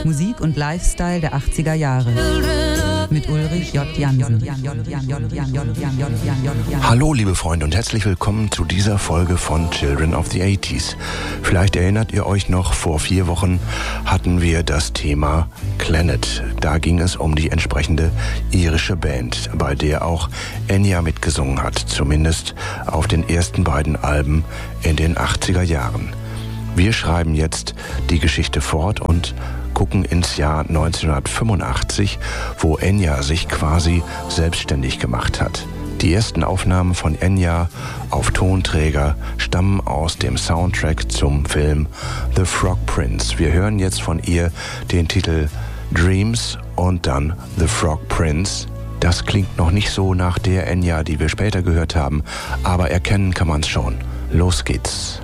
Musik und Lifestyle der 80er Jahre. Mit Ulrich J. Jansen. Hallo liebe Freunde und herzlich willkommen zu dieser Folge von Children of the 80s. Vielleicht erinnert ihr euch noch, vor 4 Wochen hatten wir das Thema Clannad. Da ging es um die entsprechende irische Band, bei der auch Enya mitgesungen hat, zumindest auf den ersten beiden Alben in den 80er Jahren. Wir schreiben jetzt die Geschichte fort und gucken ins Jahr 1985, wo Enya sich quasi selbstständig gemacht hat. Die ersten Aufnahmen von Enya auf Tonträger stammen aus dem Soundtrack zum Film The Frog Prince. Wir hören jetzt von ihr den Titel Dreams und dann The Frog Prince. Das klingt noch nicht so nach der Enya, die wir später gehört haben, aber erkennen kann man es schon. Los geht's.